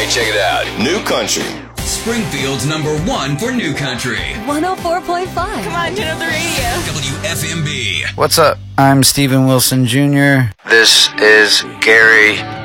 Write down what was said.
Hey, check it out. New Country. Springfield's #1 for New Country. 104.5. Come on, turn up the radio. WFMB. What's up? I'm Steven Wilson Jr. This is Gary